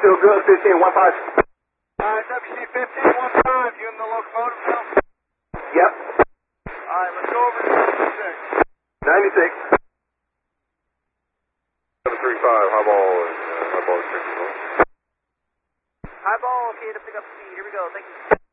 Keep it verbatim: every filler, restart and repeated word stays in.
still good, fifteen, one five. Alright, W C fifteen, one five, you in the locomotive now? Yep. Alright, let's go over to ninety-six. ninety-six. seven three five, high ball, and uh, high ball is six. High ball, okay to pick up speed. Here we go. Thank you.